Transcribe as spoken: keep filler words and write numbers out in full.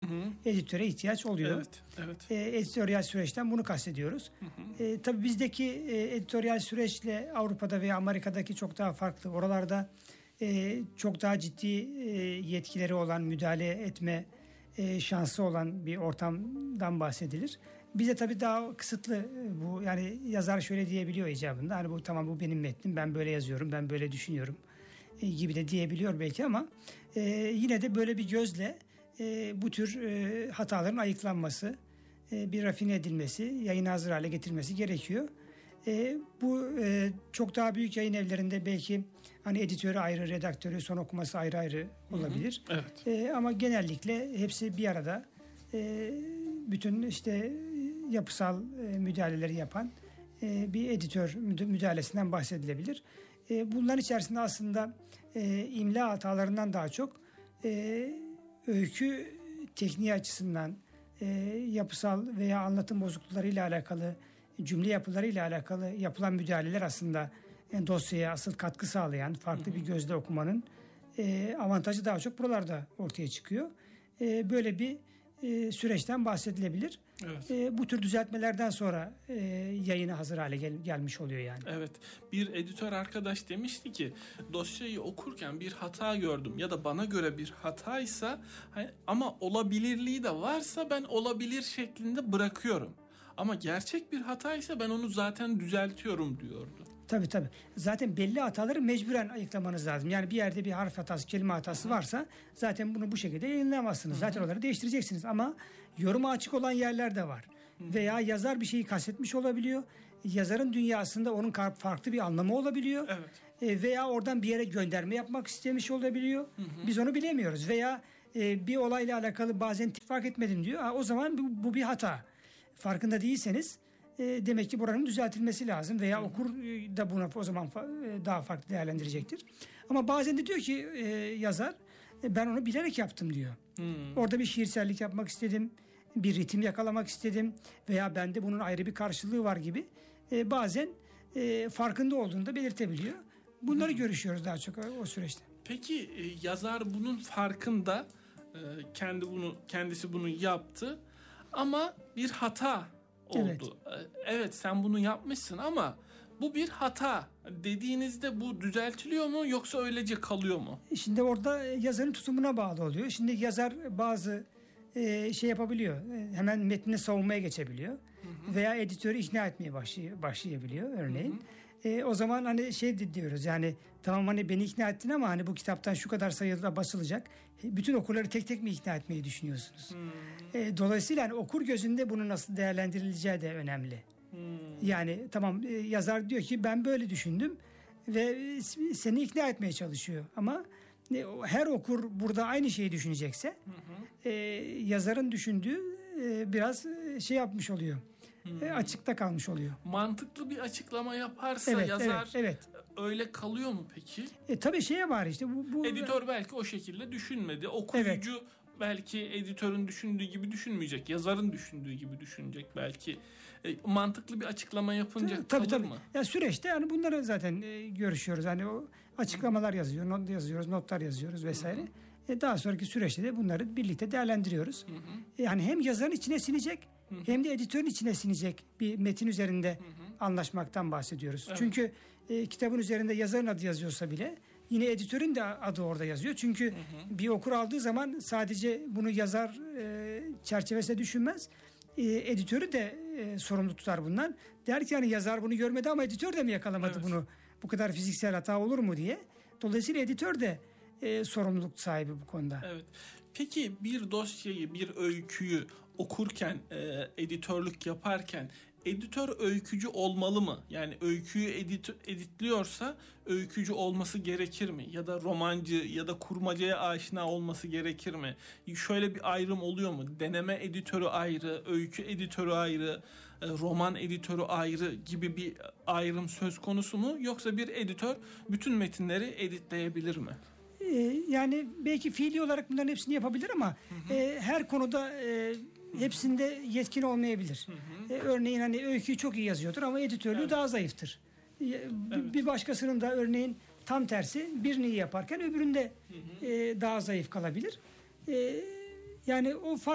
hı. editöre ihtiyaç oluyor. Evet, evet. E, editoryal süreçten bunu kastediyoruz. Hı hı. E, tabii bizdeki e, editoryal süreçle Avrupa'da veya Amerika'daki çok daha farklı. Oralarda e, çok daha ciddi e, yetkileri olan, müdahale etme e, şansı olan bir ortamdan bahsedilir. Bize tabii daha kısıtlı bu. Yani yazar şöyle diyebiliyor icabında. Hani bu tamam, bu benim metnim, ben böyle yazıyorum, ben böyle düşünüyorum e, gibi de diyebiliyor belki, ama e, yine de böyle bir gözle e, bu tür e, hataların ayıklanması, e, bir rafine edilmesi, yayına hazır hale getirilmesi gerekiyor. E, bu e, çok daha büyük yayın evlerinde belki hani editörü ayrı, redaktörü, son okuması ayrı ayrı olabilir. Hı hı, evet. E, ama genellikle hepsi bir arada e, bütün işte yapısal e, müdahaleleri yapan e, bir editör müdahalesinden bahsedilebilir. E, bunların içerisinde aslında e, imla hatalarından daha çok e, öykü tekniği açısından e, yapısal veya anlatım bozukluklarıyla alakalı, cümle yapılarıyla alakalı yapılan müdahaleler aslında yani dosyaya asıl katkı sağlayan, farklı hı hı. bir gözle okumanın e, avantajı daha çok buralarda ortaya çıkıyor. E, böyle bir e, süreçten bahsedilebilir. Evet. E, bu tür düzeltmelerden sonra e, yayına hazır hale gel, gelmiş oluyor yani. Evet. Bir editör arkadaş demişti ki dosyayı okurken bir hata gördüm ya da bana göre bir hataysa ama olabilirliği de varsa ben olabilir şeklinde bırakıyorum. Ama gerçek bir hataysa ben onu zaten düzeltiyorum diyordu. Tabii tabii. Zaten belli hataları mecburen ayıklamanız lazım. Yani bir yerde bir harf hatası, kelime hatası Hı-hı. varsa zaten bunu bu şekilde yayınlayamazsınız. Hı-hı. Zaten onları değiştireceksiniz. Ama yoruma açık olan yerler de var. Hı-hı. Veya yazar bir şeyi kastetmiş olabiliyor. Yazarın dünyasında onun farklı bir anlamı olabiliyor. Evet. E, veya oradan bir yere gönderme yapmak istemiş olabiliyor. Hı-hı. Biz onu bilemiyoruz. Veya e, bir olayla alakalı bazen fark etmedim diyor. Ha, o zaman bu, bu bir hata. Farkında değilseniz e, demek ki buranın düzeltilmesi lazım veya Hı-hı. okur da bunu o zaman fa- daha farklı değerlendirecektir. Ama bazen de diyor ki e, yazar e, ben onu bilerek yaptım diyor. Hı-hı. Orada bir şiirsellik yapmak istedim, bir ritim yakalamak istedim veya bende bunun ayrı bir karşılığı var gibi e, bazen e, farkında olduğunu da belirtebiliyor. Bunları Hı-hı. görüşüyoruz daha çok o süreçte. Peki e, yazar bunun farkında, e, kendi bunu kendisi bunu yaptı. Ama bir hata oldu. Evet. evet sen bunu yapmışsın ama bu bir hata dediğinizde bu düzeltiliyor mu yoksa öylece kalıyor mu? Şimdi orada yazarın tutumuna bağlı oluyor. Şimdi yazar bazı e, şey yapabiliyor. Hemen metnini savunmaya geçebiliyor. Hı hı. Veya editörü ikna etmeye başlay- başlayabiliyor örneğin. Hı hı. E, o zaman hani şey diyoruz yani tamam hani beni ikna ettin ama hani bu kitaptan şu kadar sayıda basılacak. Bütün okurları tek tek mi ikna etmeyi düşünüyorsunuz? Hmm. E, dolayısıyla hani okur gözünde bunu nasıl değerlendirileceği de önemli. Hmm. Yani tamam e, yazar diyor ki ben böyle düşündüm ve seni ikna etmeye çalışıyor ama e, her okur burada aynı şeyi düşünecekse hı hı. E, yazarın düşündüğü e, biraz şey yapmış oluyor. Hmm. E, açıkta kalmış oluyor. Mantıklı bir açıklama yaparsa evet, yazar evet, evet. öyle kalıyor mu peki? E, tabii şeye var işte. Bu, bu... Editör belki o şekilde düşünmedi. Okuyucu evet. belki editörün düşündüğü gibi düşünmeyecek. Yazarın düşündüğü gibi düşünecek belki. E, mantıklı bir açıklama yapınca tabii, kalır tabii. mı? Ya süreçte yani bunları zaten e, görüşüyoruz. Hani o açıklamalar yazıyor, not yazıyoruz, notlar yazıyoruz vesaire. E, daha sonraki süreçte de bunları birlikte değerlendiriyoruz. Hı hı. Yani hem yazarın içine sinecek hı hı. hem de editörün içine sinecek bir metin üzerinde hı hı. anlaşmaktan bahsediyoruz. Evet. Çünkü e, kitabın üzerinde yazarın adı yazıyorsa bile yine editörün de adı orada yazıyor. Çünkü hı hı. bir okur aldığı zaman sadece bunu yazar e, çerçevesinde düşünmez. E, editörü de e, sorumlu tutar bundan. Der ki yani yazar bunu görmedi ama editör de mi yakalamadı evet. bunu? Bu kadar fiziksel hata olur mu diye. Dolayısıyla editör de e, sorumluluk sahibi bu konuda. Evet. Peki bir dosyayı, bir öyküyü okurken, e, editörlük yaparken editör öykücü olmalı mı? Yani öyküyü edit, editliyorsa öykücü olması gerekir mi? Ya da romancı ya da kurmacaya aşina olması gerekir mi? Şöyle bir ayrım oluyor mu? Deneme editörü ayrı, öykü editörü ayrı, roman editörü ayrı gibi bir ayrım söz konusu mu? Yoksa bir editör bütün metinleri editleyebilir mi? Yani belki fiili olarak bunların hepsini yapabilir ama hı hı. E, her konuda e, hepsinde yetkin olmayabilir. Hı hı. E, örneğin hani öyküyü çok iyi yazıyordur ama editörlüğü evet. daha zayıftır. E, evet. Bir başkasının da örneğin tam tersi birini iyi yaparken öbüründe hı hı. E, daha zayıf kalabilir. E, yani o fark